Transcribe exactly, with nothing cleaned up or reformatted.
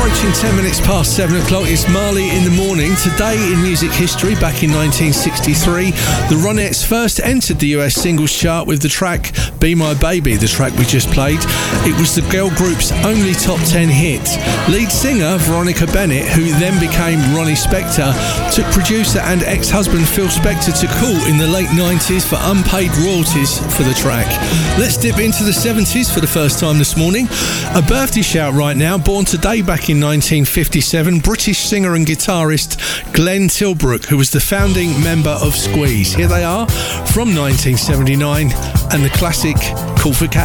Approaching ten minutes past seven o'clock, it's Marley in the Morning. Today in music history, back in nineteen sixty-three, the Ronettes first entered the U S singles chart with the track Be My Baby, the track we just played. It was the girl group's only top ten hit. Lead singer Veronica Bennett, who then became Ronnie Spector, took producer and ex-husband Phil Spector to court in the late nineties for unpaid royalties for the track. Let's dip into the seventies for the first time this morning. A birthday shout right now, born today back in nineteen fifty-seven, British singer and guitarist Glenn Tilbrook, who was the founding member of Squeeze. Here they are from nineteen seventy-nine and the classic Call for Cat.